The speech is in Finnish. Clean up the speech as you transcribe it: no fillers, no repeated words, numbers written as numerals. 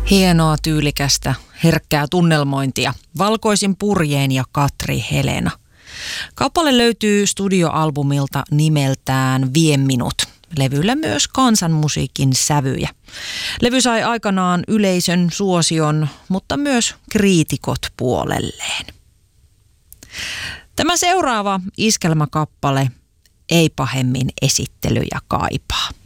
Hienoa, tyylikästä, herkkää tunnelmointia. Valkoisin purjein ja Katri Helena. Kappale löytyy studioalbumilta nimeltään Vie minut. Levyllä myös kansanmusiikin sävyjä. Levy sai aikanaan yleisön suosion, mutta myös kriitikot puolelleen. Tämä seuraava iskelmäkappale ei pahemmin esittelyjä kaipaa.